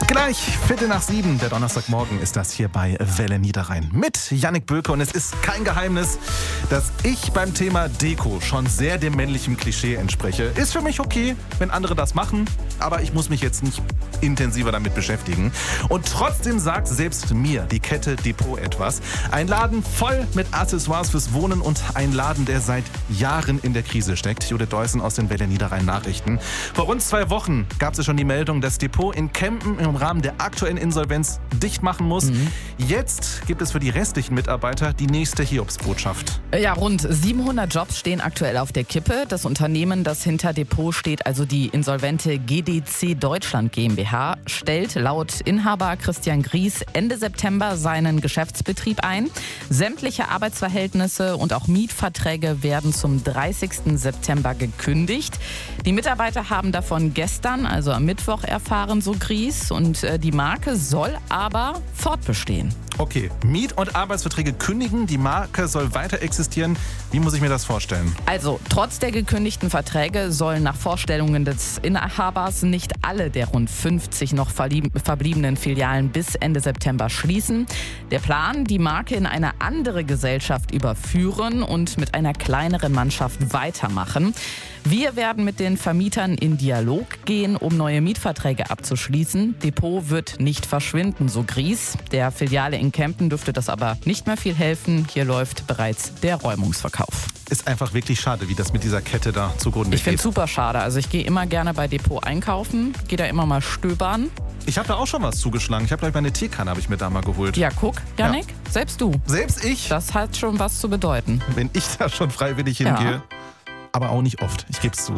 Gleich 6:45, der Donnerstagmorgen ist das hier bei Welle Niederrhein mit Yannick Böke. Und es ist kein Geheimnis, dass ich beim Thema Deko schon sehr dem männlichen Klischee entspreche. Ist für mich okay, wenn andere das machen, aber ich muss mich jetzt nicht intensiver damit beschäftigen. Und trotzdem sagt selbst mir die Kette Depot etwas. Ein Laden voll mit Accessoires fürs Wohnen und ein Laden, der seit Jahren in der Krise steckt. Judith Deussen aus den Welle Niederrhein Nachrichten. Vor rund 2 Wochen gab es schon die Meldung, dass Depot in Kempen im Rahmen der aktuellen Insolvenz dicht machen muss. Jetzt gibt es für die restlichen Mitarbeiter die nächste Hiobsbotschaft. Ja, rund 700 Jobs stehen aktuell auf der Kippe. Das Unternehmen, das hinter Depot steht, also die insolvente GDC Deutschland GmbH, stellt laut Inhaber Christian Gries Ende September seinen Geschäftsbetrieb ein. Sämtliche Arbeitsverhältnisse und auch Mietverträge werden zum 30. September gekündigt. Die Mitarbeiter haben davon gestern, also am Mittwoch, erfahren, so Gries. Und die Marke soll aber fortbestehen. Okay, Miet- und Arbeitsverträge kündigen, die Marke soll weiter existieren. Wie muss ich mir das vorstellen? Also, trotz der gekündigten Verträge sollen nach Vorstellungen des Inhabers nicht alle der rund 50 noch verbliebenen Filialen bis Ende September schließen. Der Plan, die Marke in eine andere Gesellschaft überführen und mit einer kleineren Mannschaft weitermachen. Wir werden mit den Vermietern in Dialog gehen, um neue Mietverträge abzuschließen. Depot wird nicht verschwinden, so Gries. Der Filiale in Kempen dürfte das aber nicht mehr viel helfen. Hier läuft bereits der Räumungsverkauf. Ist einfach wirklich schade, wie das mit dieser Kette da zugrunde Ich finde geht. es super schade. Also ich gehe immer gerne bei Depot einkaufen, gehe da immer mal stöbern. Ich habe da auch schon was zugeschlagen. Ich habe gleich meine Teekanne habe ich mir da mal geholt. Ja, guck, Yannick, selbst du. Selbst ich, Das hat schon was zu bedeuten. wenn ich da schon freiwillig hingehe. Aber auch nicht oft, ich gebe es zu.